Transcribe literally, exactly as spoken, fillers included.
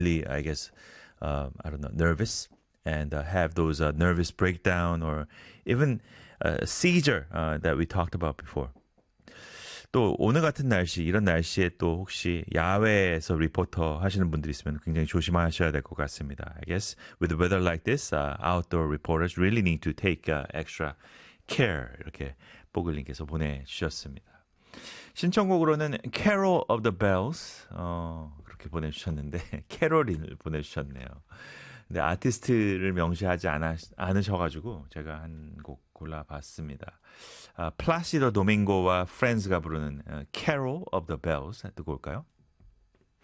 really, I guess, um, I don't know, nervous and uh, have those uh, nervous breakdown or even uh, seizure uh, that we talked about before. 또 오늘 같은 날씨, 이런 날씨에 또 혹시 야외에서 리포터 하시는 분들 있으면 굉장히 조심하셔야 될 것 같습니다. I guess with weather like this, uh, outdoor reporters really need to take uh, extra care. 이렇게 뽀글님께서 보내주셨습니다. 신청곡으로는 Carol of the Bells 어, 그렇게 보내주셨는데 캐롤을 보내주셨네요. 근데 아티스트를 명시하지 않아, 않으셔가지고 제가 한 곡 골라봤습니다. 아, 플라시도 도밍고와 프렌즈가 부르는 uh, Carol of the Bells 듣고 올까요?